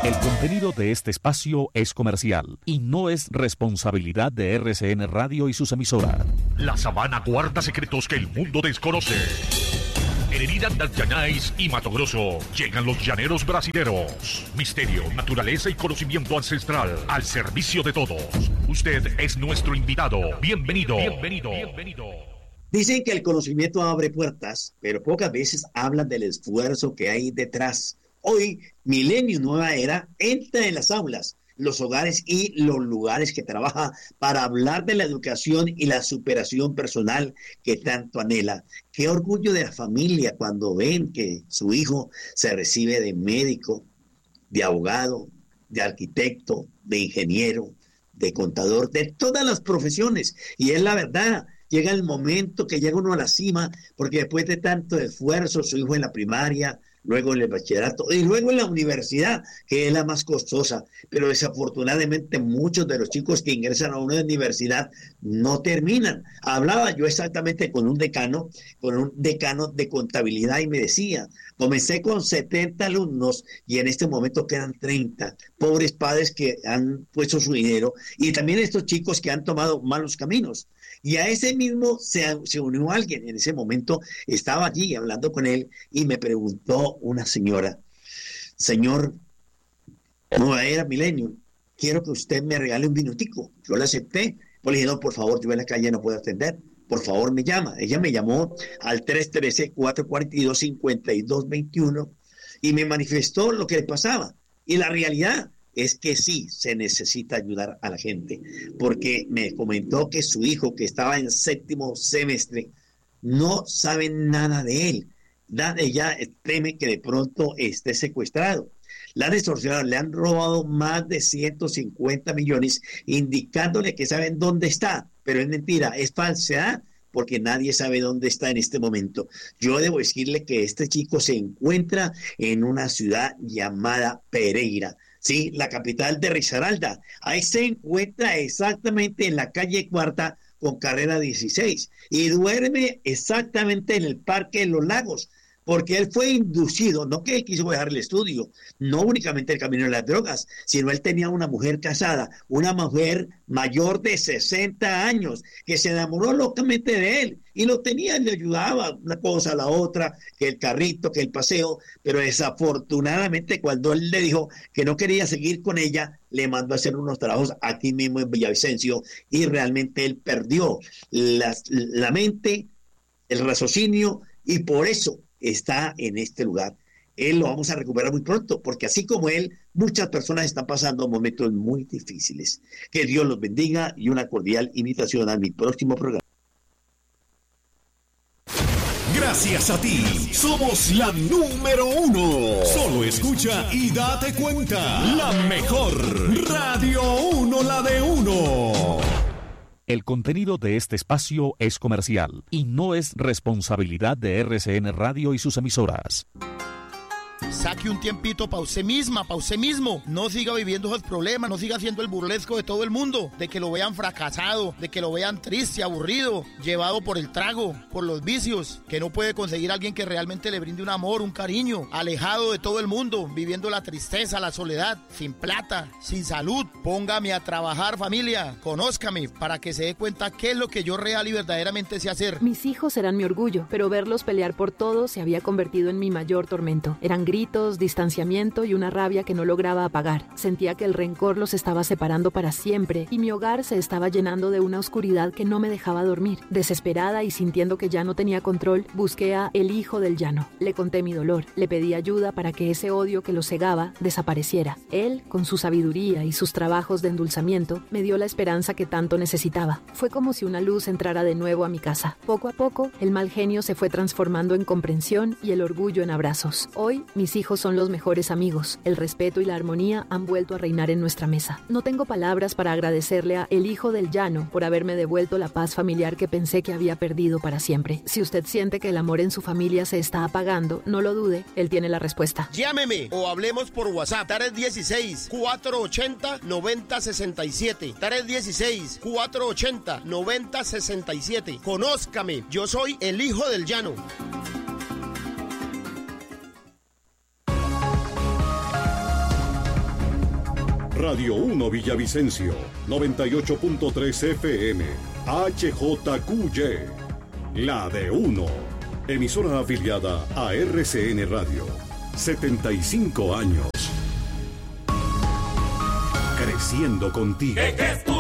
El contenido de este espacio es comercial y no es responsabilidad de RCN Radio y sus emisoras. La sabana guarda secretos que el mundo desconoce. En Herida Llanais y Mato Grosso llegan los llaneros brasileros. Misterio, naturaleza y conocimiento ancestral al servicio de todos. Usted es nuestro invitado. Bienvenido. Dicen que el conocimiento abre puertas, pero pocas veces hablan del esfuerzo que hay detrás. Hoy, Milenio Nueva Era entra en las aulas, los hogares y los lugares que trabaja para hablar de la educación y la superación personal que tanto anhela. Qué orgullo de la familia cuando ven que su hijo se recibe de médico, de abogado, de arquitecto, de ingeniero, de contador, de todas las profesiones. Y es la verdad. Llega el momento que llega uno a la cima, porque después de tanto esfuerzo, su hijo en la primaria, luego en el bachillerato y luego en la universidad, que es la más costosa. Pero desafortunadamente muchos de los chicos que ingresan a una universidad no terminan. Hablaba yo exactamente con un decano de contabilidad y me decía, comencé con 70 alumnos y en este momento quedan 30. Pobres padres que han puesto su dinero y también estos chicos que han tomado malos caminos. Y a ese mismo se unió alguien. En ese momento estaba allí hablando con él y me preguntó una señora, señor, Nueva Era Milenio, quiero que usted me regale un minutico. Yo le acepté. Pues le dije, no, por favor, yo en la calle no puedo atender. Por favor, me llama. Ella me llamó al 313-442-5221 y me manifestó lo que le pasaba. Y la realidad es que sí se necesita ayudar a la gente, porque me comentó que su hijo, que estaba en 7º semestre, no sabe nada de él. Ella teme que de pronto esté secuestrado. La han extorsionado, le han robado más de 150 millones, indicándole que saben dónde está, pero es mentira, es falsedad, porque nadie sabe dónde está en este momento. Yo debo decirle que este chico se encuentra en una ciudad llamada Pereira, sí, la capital de Risaralda. Ahí se encuentra exactamente en la calle Cuarta con carrera 16 y duerme exactamente en el Parque de los Lagos, porque él fue inducido, no que él quiso dejar el estudio, no únicamente el camino de las drogas, sino él tenía una mujer casada, una mujer mayor de 60 años, que se enamoró locamente de él, y lo tenía, le ayudaba una cosa a la otra, que el carrito, que el paseo, pero desafortunadamente cuando él le dijo que no quería seguir con ella, le mandó a hacer unos trabajos aquí mismo en Villavicencio, y realmente él perdió la mente, el raciocinio, y por eso está en este lugar. Él lo vamos a recuperar muy pronto, porque así como él, muchas personas están pasando momentos muy difíciles. Que Dios los bendiga y una cordial invitación a mi próximo programa. Gracias a ti, somos la número 1. Solo escucha y date cuenta. La mejor Radio 1, la de 1. El contenido de este espacio es comercial y no es responsabilidad de RCN Radio y sus emisoras. Saque un tiempito para usted misma, para usted mismo. No siga viviendo esos problemas, no siga siendo el burlesco de todo el mundo, de que lo vean fracasado, de que lo vean triste, aburrido, llevado por el trago, por los vicios, que no puede conseguir a alguien que realmente le brinde un amor, un cariño, alejado de todo el mundo, viviendo la tristeza, la soledad, sin plata, sin salud. Póngame a trabajar, familia, conózcame, para que se dé cuenta qué es lo que yo real y verdaderamente sé hacer. Mis hijos eran mi orgullo, pero verlos pelear por todo se había convertido en mi mayor tormento. Eran gritos, distanciamiento y una rabia que no lograba apagar. Sentía que el rencor los estaba separando para siempre y mi hogar se estaba llenando de una oscuridad que no me dejaba dormir. Desesperada y sintiendo que ya no tenía control, busqué a El Hijo del Llano. Le conté mi dolor, le pedí ayuda para que ese odio que lo cegaba desapareciera. Él, con su sabiduría y sus trabajos de endulzamiento, me dio la esperanza que tanto necesitaba. Fue como si una luz entrara de nuevo a mi casa. Poco a poco, el mal genio se fue transformando en comprensión y el orgullo en abrazos. Hoy, mis hijos son los mejores amigos. El respeto y la armonía han vuelto a reinar en nuestra mesa. No tengo palabras para agradecerle a El Hijo del Llano por haberme devuelto la paz familiar que pensé que había perdido para siempre. Si usted siente que el amor en su familia se está apagando, no lo dude, él tiene la respuesta. Llámeme o hablemos por WhatsApp. 316-480-9067. 316-480-9067. Conózcame, yo soy El Hijo del Llano. Radio 1 Villavicencio, 98.3 FM, HJQY, la de 1. Emisora afiliada a RCN Radio. 75 años. Creciendo contigo. ¿Qué es tu